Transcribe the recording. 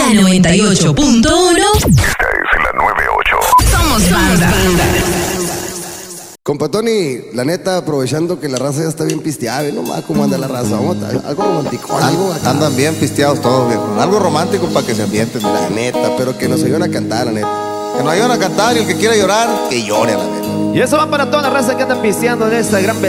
98.1. Esta es la 98. Somos banda. Compa Tony, la neta, aprovechando que la raza ya está bien pisteada, ¿ve nomás cómo anda la raza? Vamos a algo romántico, algo acá. Andan bien pisteados todos, viejo. Algo romántico para que se ambienten. La neta, pero que nos ayuden a cantar, la neta. Que nos ayuden a cantar y el que quiera llorar, que llore a la neta. Y eso va para toda la raza que anda pisteando en esta gran